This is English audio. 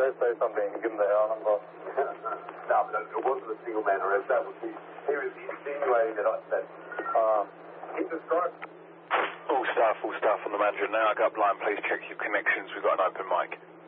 did say something, give him the L number. No, but it wasn't a single man arrest. That was he was insinuating that he described. All staff on the manager now. I got blind. Please check your connections. We've got an open mic.